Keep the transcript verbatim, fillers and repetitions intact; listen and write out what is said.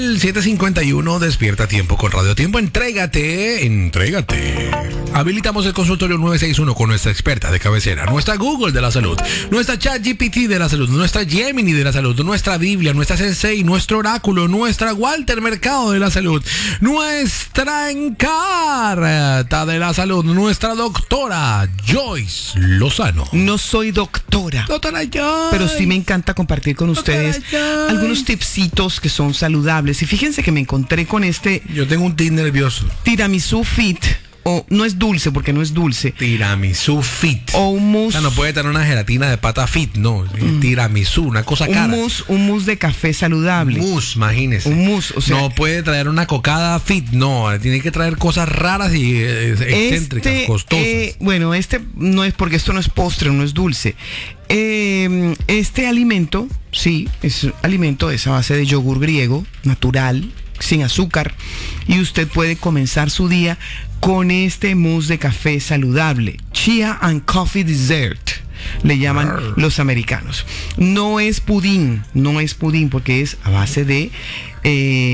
el siete cincuenta y uno, despierta tiempo con Radio Tiempo. Entrégate, entrégate. Habilitamos el consultorio nueve seis uno con nuestra experta de cabecera, nuestra Google de la salud, nuestra ChatGPT de la salud, nuestra Gemini de la salud, nuestra Biblia, nuestra Sensei, nuestro oráculo, nuestra Walter Mercado de la salud, nuestra Encarta de la salud, nuestra doctora Joyce Lozano. No soy doctora, Doctora Joyce, pero sí me encanta compartir con ustedes Joyce. algunos tipsitos que son saludables. Y fíjense que me encontré con este Yo tengo un tic nervioso. tiramisú fit, o no es dulce porque no es dulce, Tiramisú fit. o un O mousse, sea, no puede tener una gelatina de pata fit, no. Mm. Tiramisú, una cosa un cara. mousse, un mousse de café saludable. Mousse, imagínese. Un mousse, o sea, no puede traer una cocada fit, no. Tiene que traer cosas raras y eh, excéntricas, este, costosas. eh, bueno, este no es porque esto no es postre, no es dulce. Eh, este alimento, sí, es alimento es a base de yogur griego, natural, sin azúcar, y usted puede comenzar su día con este mousse de café saludable, Chia and Coffee Dessert, le llaman Arr. los americanos. No es pudín, no es pudín porque es a base de eh,